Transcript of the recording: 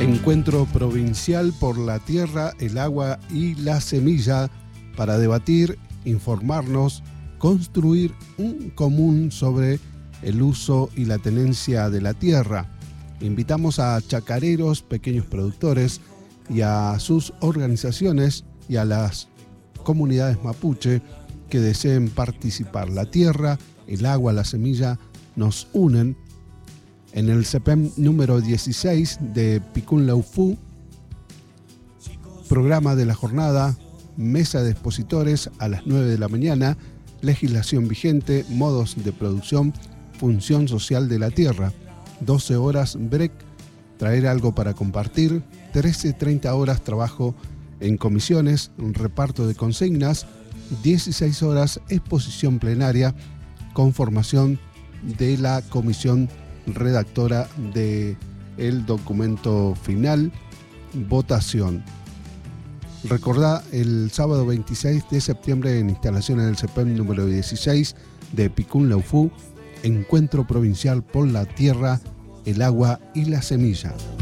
Encuentro provincial por la tierra, el agua y la semilla para debatir, informarnos, construir un común sobre el uso y la tenencia de la tierra. Invitamos a chacareros, pequeños productores y a sus organizaciones y a las comunidades mapuche que deseen participar. La tierra, el agua, la semilla nos unen. En el CEPEM número 16 de Picunleufu, programa de la jornada, mesa de expositores a las 9 de la mañana, legislación vigente, modos de producción, función social de la tierra, 12 horas break, traer algo para compartir, 13:30 horas trabajo en comisiones, reparto de consignas, 16 horas exposición plenaria, conformación de la comisión redactora del documento final, votación. Recordá, el sábado 26 de septiembre en instalaciones del CEPEM número 16 de Picunleufu, encuentro provincial por la tierra, el agua y la semilla.